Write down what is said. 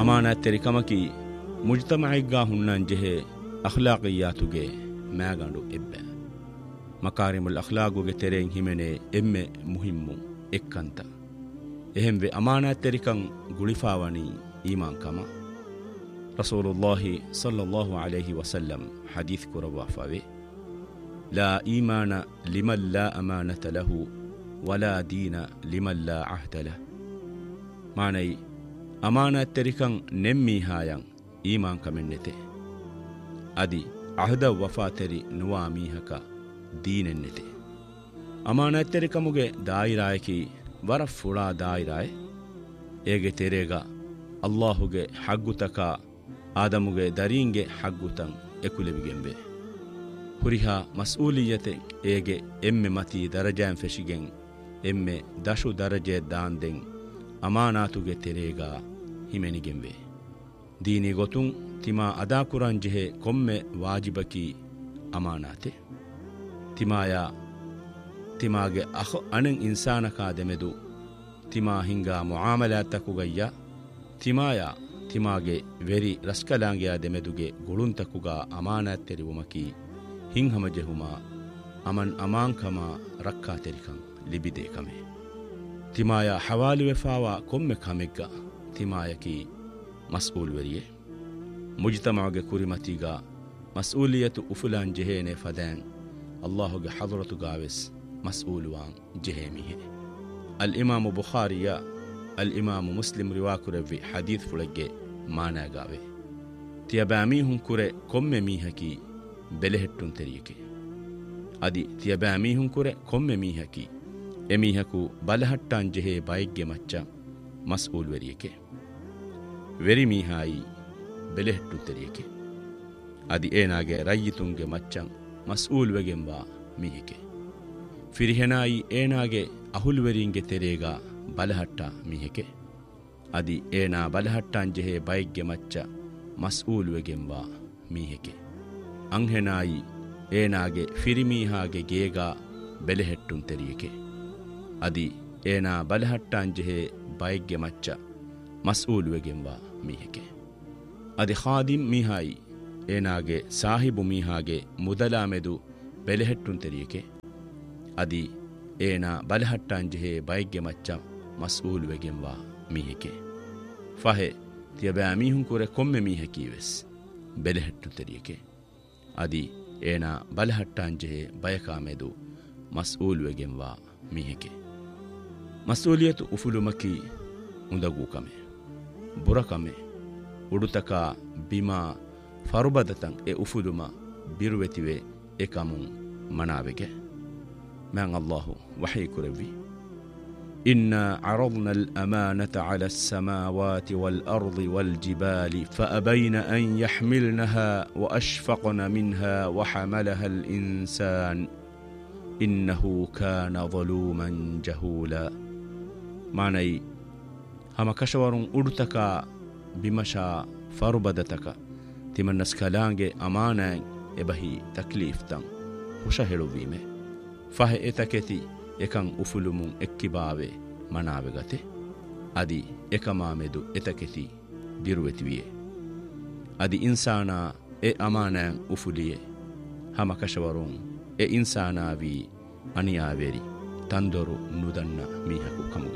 ಅಮಾನತೆರಿಕಮಕಿ ಮುಜ್ತಮಇಗ್ಗಾ ಹುಣ್ಣನ್ ಜೆಹೆ ಅಖ್ಲಾಕಿಯಾತುಗೆ ಮ್ಯಾಗಂಡು ಎಬ್ಬೆ ಮಕಾರಿಮುಲ್ ಅಖ್ಲಾಗುಗೆ ತೆರೆಂ ಹಿಮೆನೆ ಎಮ್ಮೆ ಮುಹಿಮ್ಮು ಎಕ್ಕಂತ ಎಹೆಂವೆ ಅಮಾನತೆರಿಕಂ ಗುಳಿಫಾವಣಿ ಈಮಾನ್ ಕಮ ರಸೂಲುಲ್ಲಾಹಿ ಸಲ್ಲಲ್ಲಾಹು ಅಲೈಹಿ ವಸಲ್ಲಂ ಹದೀಸ್ ಕುರವಾಫಾವೆ ಲಾ ಈಮಾನ ಲಿಮನ್ ಲಾ ಅಮಾನತ ಲಹು ವಲಾ ದೀನ ಲಿಮನ್ ಲಾ ಅಹ್ದ ಲಹ್ ಮಾನೈ ಅಮಾನತೆರಿಕಂ ನೆಮ್ಮೀಹಾಯಂ ಈಮಾನ್ ಕಮೆನ್ನೆತೆ ಅದಿ ಅಹದ ವಫಾತೆರಿ ನುವಾ ಮೀಹಕ ದೀನೆನ್ನೆತೆ ಅಮಾನತೆರಿಕಮುಗೆ ದಾಯಿರಾಯಕಿ ವರ ಫುಳಾ ದಾಯಿರಾಯ್ ಏಗೆ ತೆರೆಗ ಅಲ್ಲಾಹುಗೆ ಹಗ್ಗುತಕ ಆದಮುಗೆ ದರೀಂಗೆ ಹಗ್ಗುತಂ ಎಕುಲೆವಿಗೆಂಬೆ ಹುರಿಹಾ ಮಸ್ಊಲಿಯತೆ ಏಗೆ ಎಮ್ಮೆ ಮತಿ ದರಜಾಂ ಫೆಶಿಗೆಂ ಎಮ್ಮೆ ದಶು ದರಜೆ ದಾಂದೆಂ ಅಮಾನಾತುಗೆ ತೆರೆಗ ಹಿಮೆನಿಗೆಂಬೆ ದೀನಿ ಗೊತುಂ ತಿಮಾ ಅದಾಕುರಾನ್ ಜೆಹೆ ಕೊಮ್ಮೆ ವಾಜಿಬಕಿ ಅಮಾನಾತೆ ತಿಮಾಗೆ ಅಹೊ ಅಣೆಂ ಇನ್ಸಾನಕಾ ದೆಮೆದು ತಿಮಾ ಹಿಂಗಾ ಮುಆಮಲಾತಕುಗಯ್ಯ ತಿಮಾಗೆ ವೆರಿ ರಸ್ಕಲಾಂಗೆಯ ದೆಮೆದುಗೆ ಗುಳುಂತಕುಗ ಅಮಾನತೆರಿವುಮಕಿ ಹಿಂಹಮ ಜೆಹುಮ ಅಮನ್ ಅಮಾಂಕಮ ರಕ್ಕಾ ತೆರಿಕಂ ಲಿಬಿದೆ ಕಮೆ ತಿಮಾಯ ಹವಾಲುವೆಫಾವ ಕೊಮ್ಮೆ ಕಮೆಗ್ಗ ತಿಮಾಯಕಿ ಮಸ್ಊಲ್ ವೆರಿಯೆ ಮುಜ್ತಮಾಗೆ ಕುರಿಮತಿಗ ಮಸ್ಊಲಿಯತು ಉಫುಲಾನ್ ಜೆಹೇನೆ ಫದ್ಯಾನ್ ಅಲ್ಲಾಹುಗೆ ಹದರತುಗಾವೆಸ್ ಮಸ್ಊಲುವಾನ್ ಜೆಹೇಮಿಹೆ ಅಲ್ ಇಮಾಮು ಬುಖಾರಿಯ ಅಲ್ ಇಮಾಮು ಮುಸ್ಲಿಂ ರಿವಾಕುರವ್ವಿ ಹದೀತ್ ಫುಳಗ್ಗೆ ಮಾನಾಗಾವೆ ತಿಯಬಾಮೀಹುಂ ಕುರೆ ಕೊಮ್ಮೆ ಮೀಹಕಿ ಬೆಲೆಹೆಟ್ಟುಂ ತೆರಿಯಕೆ ಅದಿ ತಿಯಬಾಮೀಹುಂ ಕುರೆ ಕೊಮ್ಮೆ ಮೀಹಕಿ ಎಮೀಹಕು ಬಲಹಟ್ಟಾನ್ ಜೆಹೇ ಬೈಗ್ಗೆ ಮಚ್ಚ ಮಸ್ಊಲ್ ವೆರಿಯಕೆ ವೆರಿ ಮೀಹಾಯಿ ಬೆಲೆಹೆಟ್ಟು ತೆರಿಯಕೆ ಅದಿ ಏನಾಗೆ ರಯ್ಯಿತುಂಗೆ ಮಚ್ಚಂ ಮಸ್ಊಲ್ ವೆಗೆಂಬ ಮೀಹಿಕೆ ಫಿರಿಹೆನಾಯಿ ಏನಾಗೆ ಅಹುಲ್ವೆರಿಂಗೆ ತೆರೆಗ ಬಲಹಟ್ಟ ಮೀಹಿಕೆ ಅದಿ ಏನಾ ಬಲಹಟ್ಟಾನ್ ಜೆಹೆ ಬೈಗ್ಗೆ ಮಚ್ಚ ಮಸ್ಊಲ್ ವೆಗೆಂಬ ಮೀಹಿಕೆ ಅಂಹೆನಾಯಿ ಏನಾಗೆ ಫಿರಿಮೀಹಾಗೆ ಗೇಗ ಬೆಲೆಹೆಟ್ಟುಂ ತೆರಿಯಕೆ ಅದಿ ಏನಾ ಬಲಹಟ್ಟಾನ್ ಜೆಹೆ ಬೈಗ್ಗೆ ಮಚ್ಚ ಮಸ್ಊಲ್ ವೆಗೆಂಬ ಮೀಹಿಕೆ ಅದಿ ಖಾದಿಮ್ ಮೀಹಾಯಿ ಏನಾಗೆ ಸಾಹಿಬು ಮೀಹಾಗೆ ಮುದಲಾಮೆದು ಬೆಲೆಹೆಟ್ಟುಂ ತೆರಿಯಕೆ ಅದಿ ಏನಾ ಬಲಹಟ್ಟಾನ್ ಜೆಹೆ ಬೈಗ್ಗೆ ಮಚ್ಚ ಮಸ್ಊಲ್ ವೆಗೆಂಬ ಮೀಹಿಕೆ ಫಹೆ ತಿಯಬಾಮೀಹುಂ ಕುರೆ ಕೊಮ್ಮೆ ಮೀಹಕೀವೆಸ್ ಬೆಲೆಹೆಟ್ಟು ತೆರಿಯಕೆ ಅದಿ ಏನಾ ಬಲಹಟ್ಟಾನ್ ಜೆಹೆ ಬಯಕಾಮೆದು ಮಸ್ಊಲ್ ವೆಗೆಂಬ ಮೀಹಿಕೆ ಮಸ್ಊಲಿಯತು ಉಫುಲುಮಕಿ ಉಂದಗೂ ಕಮೆ ಬುರಕಮೆ ಉಡುತಕ ಬಿಮಾ ಫರುಬದತಂ ಎ ಉಫುಲುಮ ಬಿರುವೆತಿವೆ ಎಕಮುಂ ಮನಾವೆಗೆ ಮ್ಯಾಂ ಅಲ್ಲಾಹು ವಹಿ ಕುರವಿ إنا عرضنا الأمانة على السماوات والأرض والجبال فأبين أن يحملنها وأشفقن منها وحملها الإنسان إنه كان ظلوما جهولا معني هما كشورون أرتكا بمشا فربدتك تمن نسكالانجي أمانا إبهي تكليف تن وشهلو بيمه فهي إتكتي එකං උෆුලුමුන් එක්කිබාවේ මනාවගතේ අදි එකමාමෙදු එතකෙති බිරුවෙතිවියේ අදි ඉන්සානා එ අමානෑන් උෆුලියේ හමකශවරුන් එ ඉන්සානාවී අනියාවේරි තන්දොරු නුදන්න මීහකු කමුග